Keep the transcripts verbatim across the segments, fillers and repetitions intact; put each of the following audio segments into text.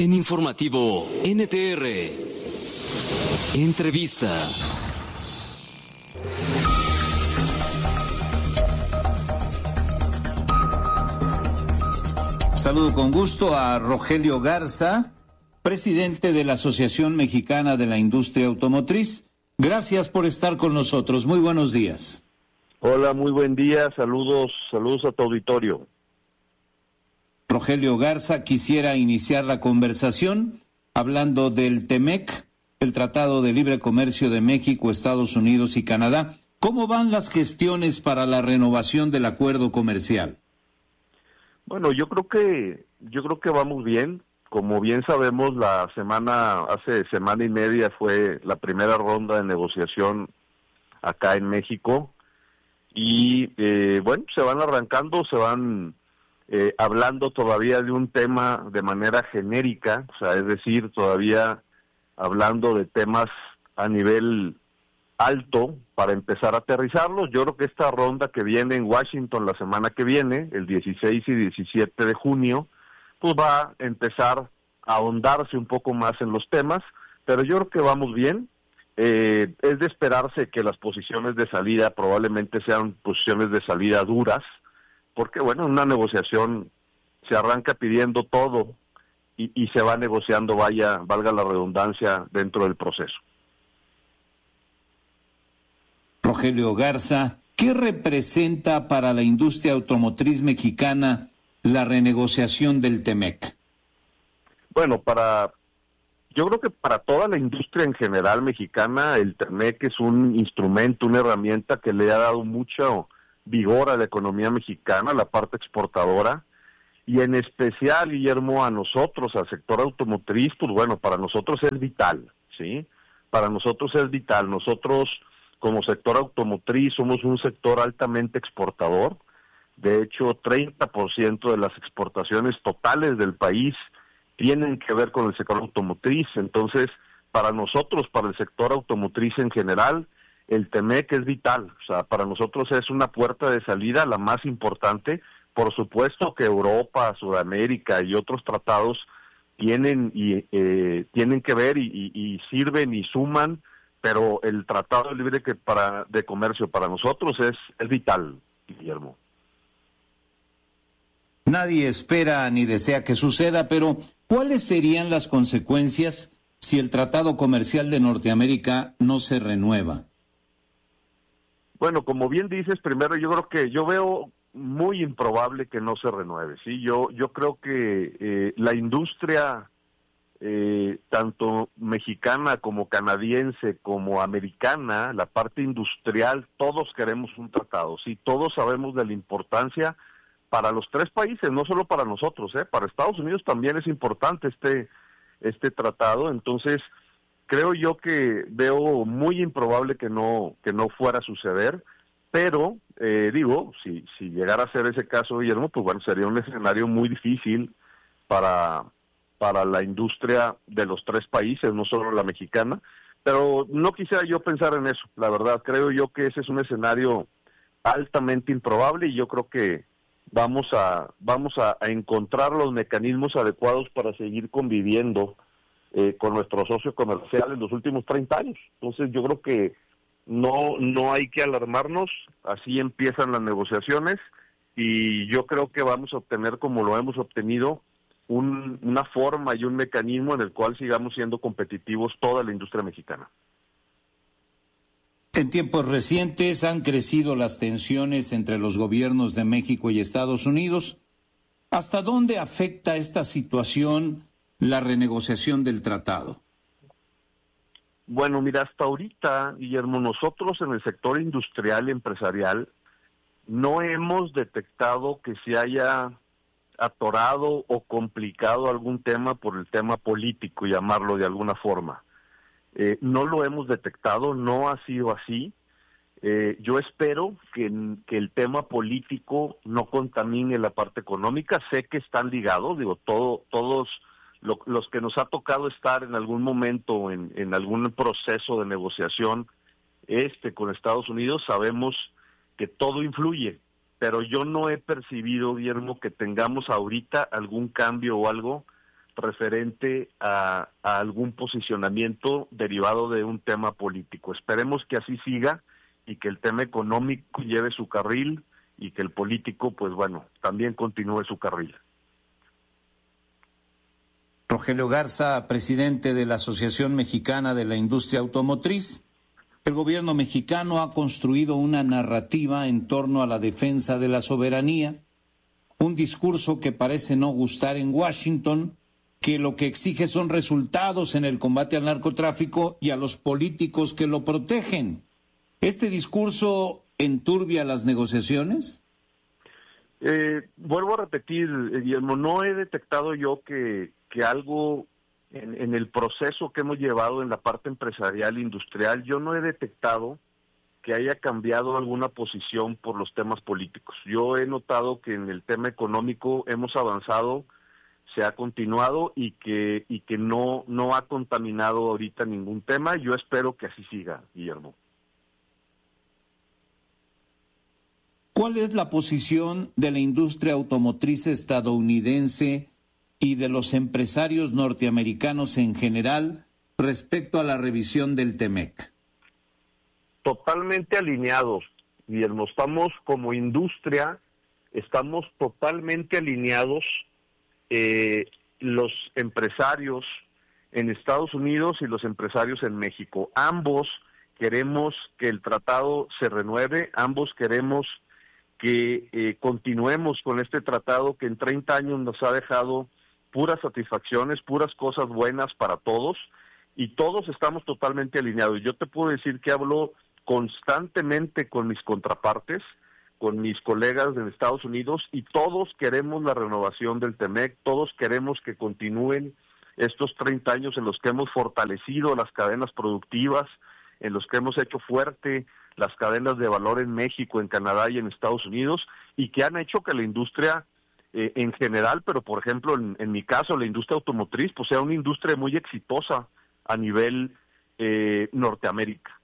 En Informativo N T R. Entrevista. Saludo con gusto a Rogelio Garza, presidente de la Asociación Mexicana de la Industria Automotriz. Gracias por estar con nosotros. Muy buenos días. Hola, muy buen día. Saludos, saludos a tu auditorio. Rogelio Garza, quisiera iniciar la conversación hablando del TEMEC, el Tratado de Libre Comercio de México, Estados Unidos y Canadá. ¿Cómo van las gestiones para la renovación del acuerdo comercial? Bueno, yo creo que yo creo que vamos bien. Como bien sabemos, la semana hace semana y media fue la primera ronda de negociación acá en México y eh, bueno, se van arrancando, se van eh, hablando todavía de un tema de manera genérica, o sea, es decir, todavía hablando de temas a nivel alto para empezar a aterrizarlos. Yo creo que esta ronda que viene en Washington la semana que viene, el dieciséis y diecisiete de junio, pues va a empezar a ahondarse un poco más en los temas, pero yo creo que vamos bien. Eh, es de esperarse que las posiciones de salida probablemente sean posiciones de salida duras, porque bueno, una negociación se arranca pidiendo todo y, y se va negociando, vaya, valga la redundancia, dentro del proceso. Rogelio Garza, ¿qué representa para la industria automotriz mexicana la renegociación del TEMEC? Bueno, para yo creo que para toda la industria en general mexicana, el TEMEC es un instrumento, una herramienta que le ha dado mucho vigor a la economía mexicana, la parte exportadora, y en especial, Guillermo, a nosotros, al sector automotriz, pues bueno, para nosotros es vital, ¿sí? Para nosotros es vital. Nosotros, como sector automotriz, somos un sector altamente exportador. De hecho, treinta por ciento de las exportaciones totales del país tienen que ver con el sector automotriz. Entonces, para nosotros, para el sector automotriz en general, el TEMEC es vital. O sea, para nosotros es una puerta de salida, la más importante. Por supuesto que Europa, Sudamérica y otros tratados tienen y eh, tienen que ver y, y, y sirven y suman, pero el Tratado Libre que para de Comercio para nosotros es, es vital, Guillermo. Nadie espera ni desea que suceda, pero ¿cuáles serían las consecuencias si el Tratado Comercial de Norteamérica no se renueva? Bueno, como bien dices, primero yo creo que yo veo muy improbable que no se renueve, ¿sí? Yo yo creo que eh, la industria, eh, tanto mexicana como canadiense como americana, la parte industrial, todos queremos un tratado, ¿sí? Todos sabemos de la importancia para los tres países, no solo para nosotros, ¿eh? Para Estados Unidos también es importante este este tratado. Entonces creo yo que veo muy improbable que no que no fuera a suceder, pero eh, digo, si si llegara a ser ese caso, Guillermo, pues bueno, sería un escenario muy difícil para para la industria de los tres países, no solo la mexicana, pero no quisiera yo pensar en eso, la verdad. Creo yo que ese es un escenario altamente improbable y yo creo que vamos a vamos a, a encontrar los mecanismos adecuados para seguir conviviendo eh, con nuestro socio comercial en los últimos treinta años. Entonces yo creo que no no hay que alarmarnos, así empiezan las negociaciones y yo creo que vamos a obtener, como lo hemos obtenido, un, una forma y un mecanismo en el cual sigamos siendo competitivos toda la industria mexicana. En tiempos recientes han crecido las tensiones entre los gobiernos de México y Estados Unidos. ¿Hasta dónde afecta esta situación la renegociación del tratado? Bueno, mira, hasta ahorita, Guillermo, nosotros en el sector industrial y empresarial no hemos detectado que se haya atorado o complicado algún tema por el tema político, llamarlo de alguna forma. Eh, no lo hemos detectado, no ha sido así. Eh, yo espero que, que el tema político no contamine la parte económica. Sé que están ligados, digo, todo, todos lo, los que nos ha tocado estar en algún momento en, en algún proceso de negociación este con Estados Unidos, sabemos que todo influye, pero yo no he percibido, Guillermo, que tengamos ahorita algún cambio o algo referente a, a algún posicionamiento derivado de un tema político. Esperemos que así siga y que el tema económico lleve su carril y que el político, pues bueno, también continúe su carril. Rogelio Garza, presidente de la Asociación Mexicana de la Industria Automotriz. El gobierno mexicano ha construido una narrativa en torno a la defensa de la soberanía, un discurso que parece no gustar en Washington, que lo que exige son resultados en el combate al narcotráfico y a los políticos que lo protegen. ¿Este discurso enturbia las negociaciones? Eh, vuelvo a repetir, Guillermo, no he detectado yo que, que algo en, en el proceso que hemos llevado en la parte empresarial e industrial, yo no he detectado que haya cambiado alguna posición por los temas políticos. Yo he notado que en el tema económico hemos avanzado, se ha continuado y que y que no no ha contaminado ahorita ningún tema. Yo espero que así siga, Guillermo. ¿Cuál es la posición de la industria automotriz estadounidense y de los empresarios norteamericanos en general respecto a la revisión del TEMEC? Totalmente alineados, Guillermo. Estamos como industria, estamos totalmente alineados eh, los empresarios en Estados Unidos y los empresarios en México. Ambos queremos que el tratado se renueve, ambos queremos que eh, continuemos con este tratado que en treinta años nos ha dejado puras satisfacciones, puras cosas buenas para todos, y todos estamos totalmente alineados. Yo te puedo decir que hablo constantemente con mis contrapartes, con mis colegas de Estados Unidos, y todos queremos la renovación del TEMEC, todos queremos que continúen estos treinta años en los que hemos fortalecido las cadenas productivas, en los que hemos hecho fuerte las cadenas de valor en México, en Canadá y en Estados Unidos, y que han hecho que la industria eh, en general, pero por ejemplo en, en mi caso la industria automotriz, pues sea una industria muy exitosa a nivel eh, Norteamérica.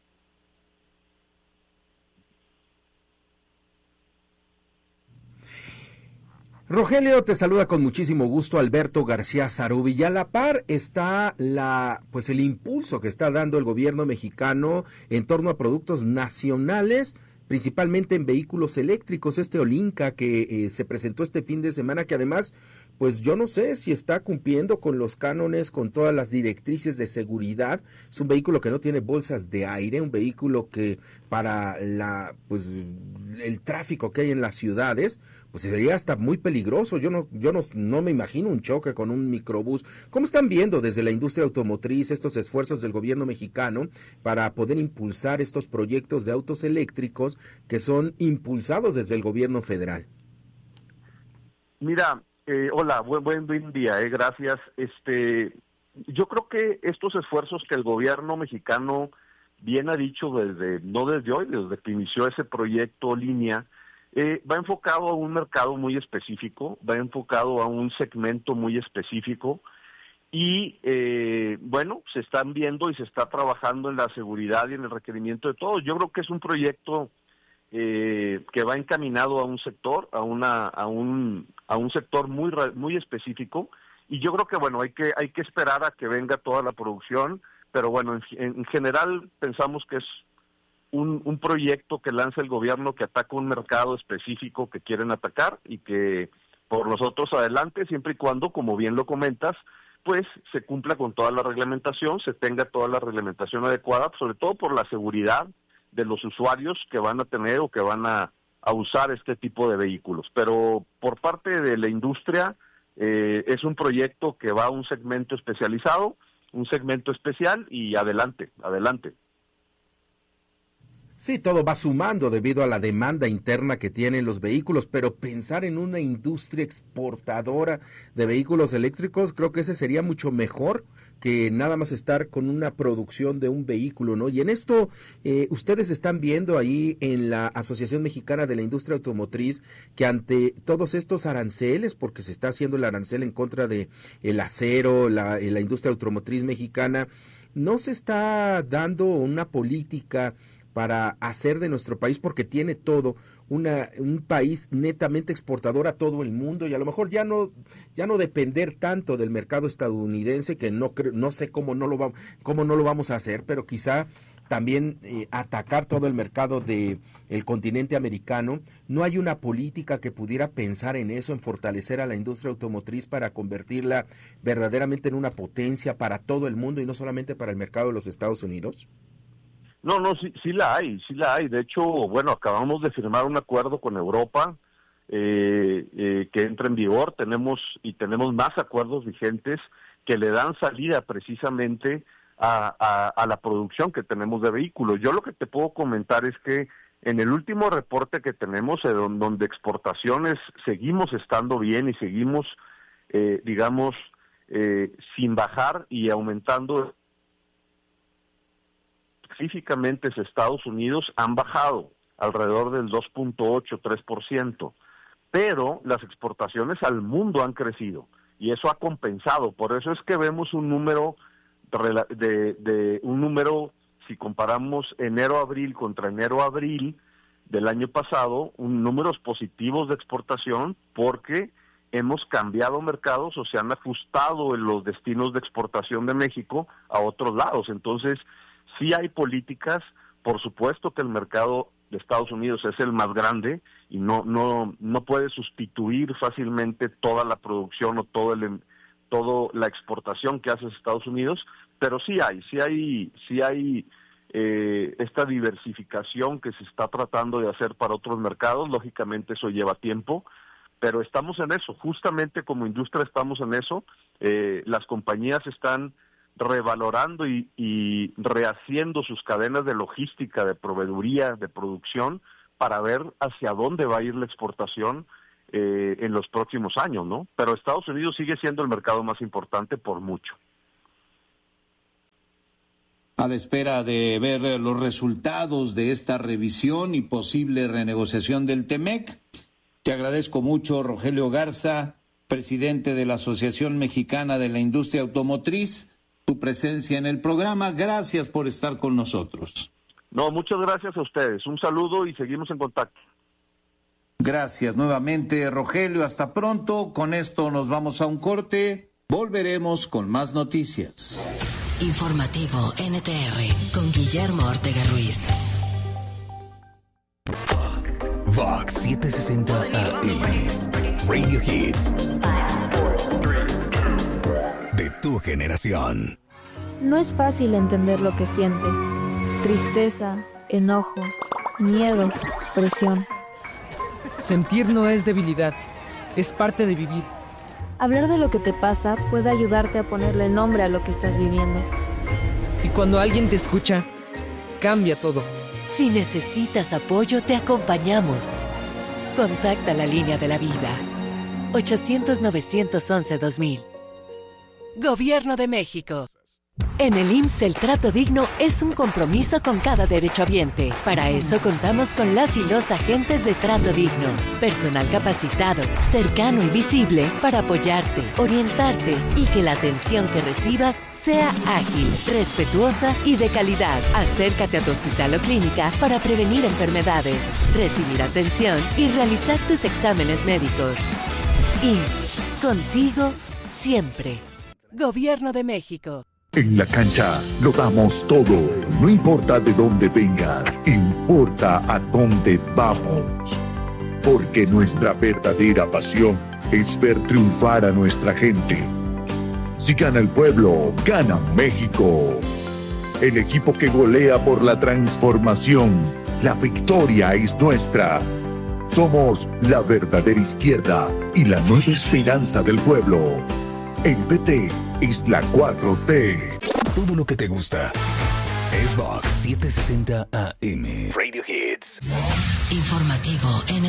Rogelio, te saluda con muchísimo gusto Alberto García Zarubi, y a la par está la, pues el impulso que está dando el gobierno mexicano en torno a productos nacionales, principalmente en vehículos eléctricos, este Olinka que eh, se presentó este fin de semana, que además, pues yo no sé si está cumpliendo con los cánones, con todas las directrices de seguridad. Es un vehículo que no tiene bolsas de aire, un vehículo que para la, pues el tráfico que hay en las ciudades, pues sería hasta muy peligroso. Yo no, yo no, no me imagino un choque con un microbús. ¿Cómo están viendo desde la industria automotriz estos esfuerzos del gobierno mexicano para poder impulsar estos proyectos de autos eléctricos que son impulsados desde el gobierno federal? Mira, eh, hola, buen, buen, buen día, eh, gracias. Este, yo creo que estos esfuerzos que el gobierno mexicano bien ha dicho desde, no desde hoy, desde que inició ese proyecto Línea, Eh, va enfocado a un mercado muy específico, va enfocado a un segmento muy específico y, eh, bueno, se están viendo y se está trabajando en la seguridad y en el requerimiento de todos. Yo creo que es un proyecto eh, que va encaminado a un sector, a una, a un, a un sector muy, muy específico, y yo creo que, bueno, hay que, hay que esperar a que venga toda la producción, pero bueno, en, en general pensamos que es Un, un proyecto que lanza el gobierno que ataca un mercado específico que quieren atacar y que por nosotros adelante, siempre y cuando, como bien lo comentas, pues se cumpla con toda la reglamentación, se tenga toda la reglamentación adecuada, sobre todo por la seguridad de los usuarios que van a tener o que van a, a usar este tipo de vehículos. Pero por parte de la industria eh, es un proyecto que va a un segmento especializado, un segmento especial y adelante, adelante. Sí, todo va sumando debido a la demanda interna que tienen los vehículos, pero pensar en una industria exportadora de vehículos eléctricos, creo que ese sería mucho mejor que nada más estar con una producción de un vehículo, ¿no? Y en esto, eh, ustedes están viendo ahí en la Asociación Mexicana de la Industria Automotriz que ante todos estos aranceles, porque se está haciendo el arancel en contra de el acero, la, la industria automotriz mexicana, no se está dando una política para hacer de nuestro país, porque tiene todo, una, un país netamente exportador a todo el mundo y a lo mejor ya no, ya no depender tanto del mercado estadounidense, que no creo, no sé cómo no lo vamos, cómo no lo vamos a hacer, pero quizá también eh, atacar todo el mercado de el continente americano. ¿No hay una política que pudiera pensar en eso, en fortalecer a la industria automotriz para convertirla verdaderamente en una potencia para todo el mundo y no solamente para el mercado de los Estados Unidos? No, no, sí, sí la hay, sí la hay. De hecho, bueno, acabamos de firmar un acuerdo con Europa eh, eh, que entra en vigor. Tenemos y tenemos más acuerdos vigentes que le dan salida precisamente a, a, a la producción que tenemos de vehículos. Yo lo que te puedo comentar es que en el último reporte que tenemos, eh, donde exportaciones seguimos estando bien y seguimos, eh, digamos, eh, sin bajar y aumentando, específicamente en Estados Unidos, han bajado alrededor del dos punto ocho, tres por ciento, pero las exportaciones al mundo han crecido y eso ha compensado. Por eso es que vemos un número de, de un número, si comparamos enero-abril contra enero-abril del año pasado, un números positivos de exportación, porque hemos cambiado mercados o se han ajustado en los destinos de exportación de México a otros lados. Entonces, sí hay políticas. Por supuesto que el mercado de Estados Unidos es el más grande y no no no puede sustituir fácilmente toda la producción o todo el todo la exportación que hace Estados Unidos, pero sí hay, sí hay, sí hay eh, esta diversificación que se está tratando de hacer para otros mercados. Lógicamente eso lleva tiempo, pero estamos en eso, justamente como industria estamos en eso. Eh, las compañías están revalorando y, y rehaciendo sus cadenas de logística, de proveeduría, de producción, para ver hacia dónde va a ir la exportación eh, en los próximos años, ¿no? Pero Estados Unidos sigue siendo el mercado más importante por mucho. A la espera de ver los resultados de esta revisión y posible renegociación del TEMEC, te agradezco mucho, Rogelio Garza, presidente de la Asociación Mexicana de la Industria Automotriz, tu presencia en el programa. Gracias por estar con nosotros. No, muchas gracias a ustedes. Un saludo y seguimos en contacto. Gracias nuevamente, Rogelio. Hasta pronto. Con esto nos vamos a un corte. Volveremos con más noticias. Informativo N T R con Guillermo Ortega Ruiz. Vox setecientos sesenta A M. Radio Hits. De tu generación. No es fácil entender lo que sientes. Tristeza, enojo, miedo, presión. Sentir no es debilidad, es parte de vivir. Hablar de lo que te pasa puede ayudarte a ponerle nombre a lo que estás viviendo. Y cuando alguien te escucha, cambia todo. Si necesitas apoyo, te acompañamos. Contacta la línea de la vida. ochocientos, novecientos once, dos mil. Gobierno de México. En el I M S S el trato digno es un compromiso con cada derechohabiente. Para eso contamos con las y los agentes de trato digno. Personal capacitado, cercano y visible para apoyarte, orientarte y que la atención que recibas sea ágil, respetuosa y de calidad. Acércate a tu hospital o clínica para prevenir enfermedades, recibir atención y realizar tus exámenes médicos. I M S S, contigo siempre. Gobierno de México. En la cancha lo damos todo, no importa de dónde vengas, importa a dónde vamos. Porque nuestra verdadera pasión es ver triunfar a nuestra gente. Si gana el pueblo, gana México. El equipo que golea por la transformación, la victoria es nuestra. Somos la verdadera izquierda y la nueva esperanza del pueblo. El P T es la cuatro T. Todo lo que te gusta es Vox setecientos sesenta A M. Radio Hits. Informativo N